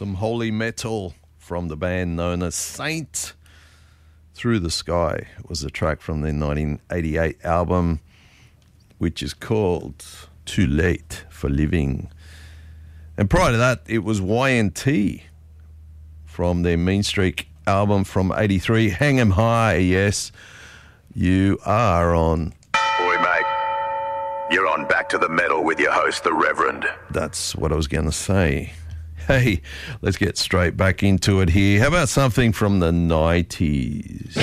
Some holy metal from the band known as Saint. Through the Sky was a track from their 1988 album, which is called Too Late for Living. And prior to that, it was YNT from their Mean Streak album from 83, Hang 'Em High. Yes, you are on. Oi, mate. You're on Back to the Metal with your host, The Reverend. That's what I was going to say. Hey, let's get straight back into it here. How about something from the 90s?